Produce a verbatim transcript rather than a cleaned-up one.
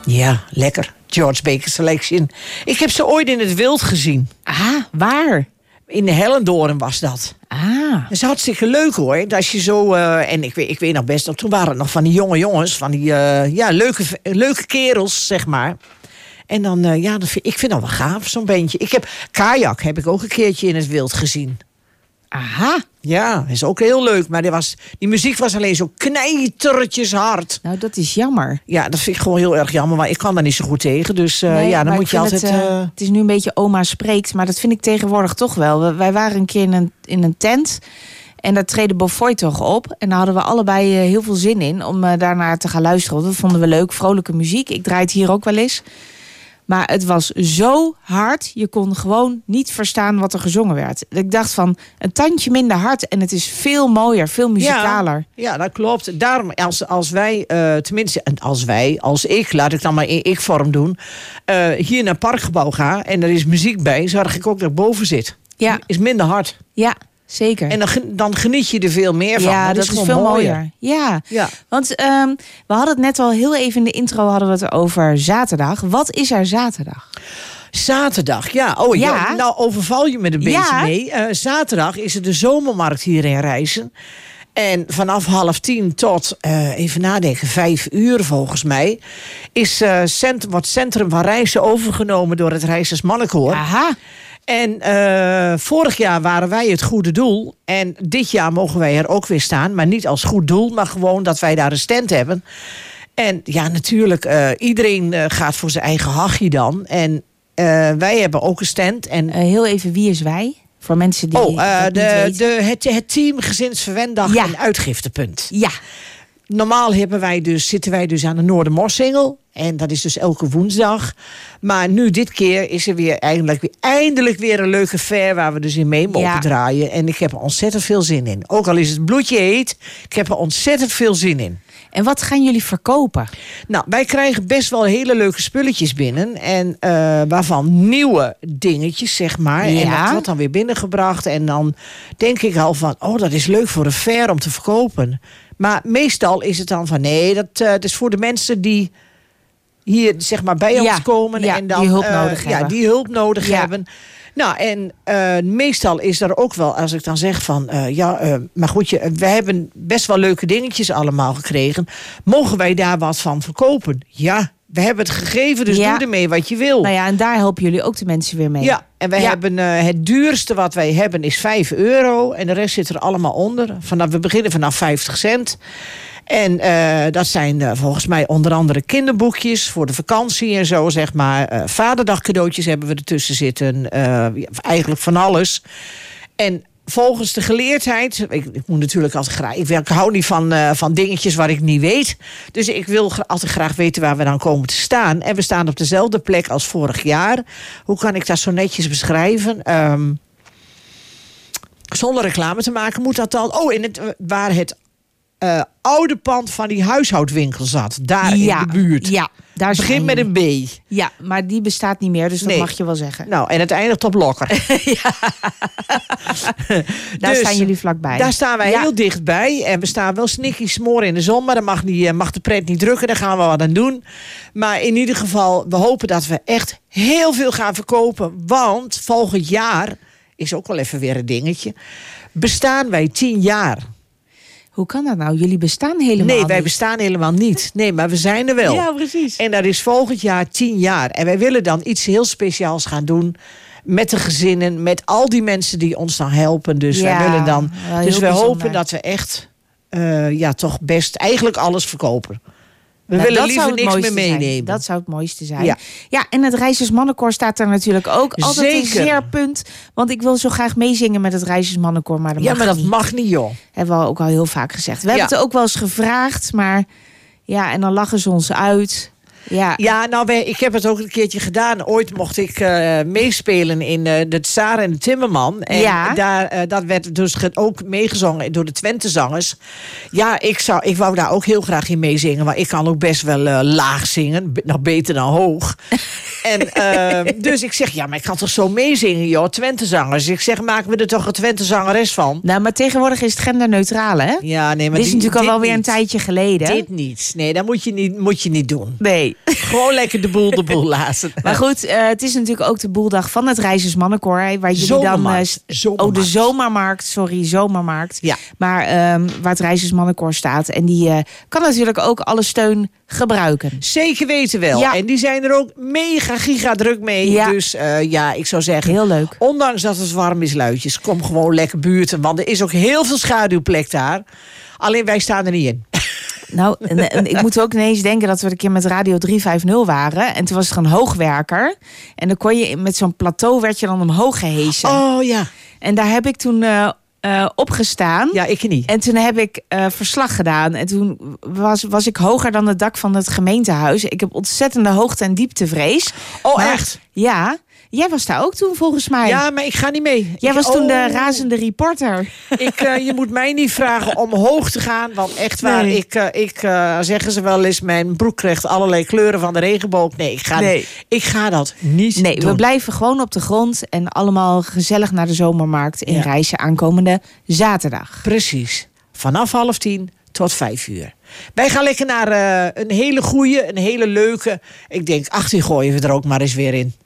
Ja, lekker. George Baker Selection. Ik heb ze ooit in het wild gezien. Ah, waar? In de Hellendoorn was dat. Ah. Dat is hartstikke leuk hoor. Dat je zo, uh, en ik weet, ik weet nog best, toen waren het nog van die jonge jongens. Van die uh, ja, leuke, leuke kerels, zeg maar. En dan, uh, ja, dat vind, ik vind dat wel gaaf, zo'n bandje. Ik heb Kajak heb ik ook een keertje in het wild gezien. Aha. Ja, dat is ook heel leuk. Maar die, was, die muziek was alleen zo knijtertjes hard. Nou, dat is jammer. Ja, dat vind ik gewoon heel erg jammer. Maar ik kan daar niet zo goed tegen. Dus uh, nee, ja, dan moet je altijd... Het, uh, uh... het is nu een beetje oma spreekt. Maar dat vind ik tegenwoordig toch wel. We, wij waren een keer in een, in een tent. En daar treden Bofoy toch op. En daar hadden we allebei uh, heel veel zin in. Om uh, daarnaar te gaan luisteren. Dat vonden we leuk. Vrolijke muziek. Ik draai het hier ook wel eens. Maar het was zo hard, je kon gewoon niet verstaan wat er gezongen werd. Ik dacht van, een tandje minder hard en het is veel mooier, veel muzikaler. Ja, ja dat klopt. Daarom, als, als wij, uh, tenminste, als wij, als ik, laat ik dan maar in ik-vorm doen... Uh, hier naar het parkgebouw ga en er is muziek bij, zorg ik ook dat ik boven zit. Ja. Is minder hard. Ja. Zeker. En dan, dan geniet je er veel meer van. Ja, dat, dat is, is veel mooier. mooier. Ja. ja, want um, we hadden het net al heel even in de intro hadden we het over zaterdag. Wat is er zaterdag? Zaterdag, ja. Oh, ja. ja nou overval je me een beetje ja. mee. Uh, zaterdag is er de zomermarkt hier in Rijssen. En vanaf half tien tot, uh, even nadenken, vijf uur volgens mij... is uh, cent- wordt het centrum van Rijssen overgenomen door het Rijssens Mannenkoor. Aha. En uh, vorig jaar waren wij het goede doel. En dit jaar mogen wij er ook weer staan. Maar niet als goed doel, maar gewoon dat wij daar een stand hebben. En ja, natuurlijk, uh, iedereen uh, gaat voor zijn eigen hachje dan. En uh, wij hebben ook een stand. En... Uh, heel even, wie is wij? Voor mensen die oh, uh, het de, niet weten. De, het, het team Gezinsverwenddag ja. en Uitgiftepunt. Ja. Normaal hebben wij dus, zitten wij dus aan de Noordermorsingel. En dat is dus elke woensdag. Maar nu dit keer is er weer eindelijk weer, eindelijk weer een leuke fair... waar we dus in mee mogen ja. draaien. En ik heb er ontzettend veel zin in. Ook al is het bloedje heet, ik heb er ontzettend veel zin in. En wat gaan jullie verkopen? Nou, wij krijgen best wel hele leuke spulletjes binnen. En uh, waarvan nieuwe dingetjes, zeg maar. Ja. En dat wordt dan weer binnengebracht. En dan denk ik al van, oh, dat is leuk voor een fair om te verkopen. Maar meestal is het dan van, nee, dat, uh, dat is voor de mensen die hier zeg maar bij ons ja, komen. Ja, en dan, die hulp uh, nodig ja, hebben. die hulp nodig ja. hebben. Nou, en uh, meestal is er ook wel, als ik dan zeg van... Uh, ja, uh, maar goed, je, we hebben best wel leuke dingetjes allemaal gekregen. Mogen wij daar wat van verkopen? Ja, we hebben het gegeven, dus ja. doe ermee wat je wil. Nou ja, en daar helpen jullie ook de mensen weer mee. Ja, en wij ja. hebben uh, het duurste wat wij hebben is vijf euro. En de rest zit er allemaal onder. Vanaf, we beginnen vanaf vijftig cent. En uh, dat zijn uh, volgens mij onder andere kinderboekjes voor de vakantie en zo, zeg maar. Uh, vaderdag cadeautjes hebben we ertussen zitten. Uh, eigenlijk van alles. En volgens de geleerdheid... Ik, ik moet natuurlijk altijd graag... Ik, ik hou niet van, uh, van dingetjes waar ik niet weet. Dus ik wil altijd graag weten waar we dan komen te staan. En we staan op dezelfde plek als vorig jaar. Hoe kan ik dat zo netjes beschrijven? Um, zonder reclame te maken moet dat dan... Oh, in het, waar het... Uh, oude pand van die huishoudwinkel zat. Daar ja, in de buurt. Ja, daar begint met een B. Ja, maar die bestaat niet meer, dus dat nee. mag je wel zeggen. Nou, en het eindigt op Lokker. ja. Daar dus, staan jullie vlakbij. Daar staan wij ja. heel dichtbij. En we staan wel snikkie smoren in de zon. Maar dan mag, niet, mag de pret niet drukken. Daar gaan we wat aan doen. Maar in ieder geval, we hopen dat we echt heel veel gaan verkopen. Want volgend jaar, is ook wel even weer een dingetje, bestaan wij tien jaar. Hoe kan dat nou? Jullie bestaan helemaal Nee, niet. wij bestaan helemaal niet. Nee, maar we zijn er wel. Ja, precies. En dat is volgend jaar tien jaar. En wij willen dan iets heel speciaals gaan doen met de gezinnen, met al die mensen die ons dan helpen. Dus ja, wij willen dan. Dus we hopen dat we echt uh, ja, toch best eigenlijk alles verkopen. We nou, willen liever niks meer meenemen. Zijn. Dat zou het mooiste zijn. Ja, ja en het Rijssens Mannenkoor staat er natuurlijk ook. Altijd Zeker. een zeer punt. Want ik wil zo graag meezingen met het Rijssens Mannenkoor. Maar dat ja, mag maar dat niet. mag niet, joh. Hebben we ook al heel vaak gezegd. We ja. hebben het ook wel eens gevraagd. Maar ja, en dan lachen ze ons uit. Ja, ja nou, wij, ik heb het ook een keertje gedaan. Ooit mocht ik uh, meespelen in uh, de Tsar en de Timmerman. En ja. daar, uh, dat werd dus ook meegezongen door de Twentezangers. Ja, ik, zou, ik wou daar ook heel graag in meezingen. Maar ik kan ook best wel uh, laag zingen. Nog beter dan hoog. En uh, dus ik zeg, ja, maar ik kan toch zo meezingen, joh, Twentezangers. Ik zeg, maken we er toch een Twentezangeres van? Nou, maar tegenwoordig is het genderneutraal, hè? Ja, nee, maar dit is die, natuurlijk al wel niet. weer een tijdje geleden. Dit niet. Nee, dat moet je niet, moet je niet doen. Nee. Gewoon lekker de boel de boel laten. Maar goed, uh, het is natuurlijk ook de boeldag van het Reizersmannenkoor. Hè, waar jullie Zomermarkt. dan... Uh, Zomermarkt. Oh, de zomermarkt. Sorry, zomermarkt. Ja. Maar um, waar het Reizersmannenkoor staat. En die uh, kan natuurlijk ook alle steun gebruiken. Zeker weten wel. Ja. En die zijn er ook mega giga druk mee. Ja. Dus uh, ja, ik zou zeggen... Heel leuk. Ondanks dat het warm is, luidjes, kom gewoon lekker buurten. Want er is ook heel veel schaduwplek daar. Alleen wij staan er niet in. Nou, en, en ik moet ook ineens denken dat we een keer met Radio driehonderdvijftig waren. En toen was er een hoogwerker. En dan kon je met zo'n plateau werd je dan omhoog gehesen. Oh ja. En daar heb ik toen uh, uh, opgestaan. Ja, ik niet. En toen heb ik uh, verslag gedaan. En toen was, was ik hoger dan het dak van het gemeentehuis. Ik heb ontzettende hoogte- en dieptevrees. Oh, maar, echt? Ja. Jij was daar ook toen volgens mij. Ja, maar ik ga niet mee. Jij ik, was toen oh, de razende reporter. Ik, uh, je moet mij niet vragen om hoog te gaan. Want echt waar, Nee. ik, uh, ik uh, zeggen ze wel eens... mijn broek krijgt allerlei kleuren van de regenboog. Nee, ik ga, Nee. Niet, ik ga dat niet Nee, doen. we blijven gewoon op de grond. En allemaal gezellig naar de zomermarkt in Ja. Rijssen aankomende zaterdag. Precies. Vanaf half tien tot vijf uur. Wij gaan lekker naar uh, een hele goeie, een hele leuke... Ik denk, ach, die gooien we er ook maar eens weer in.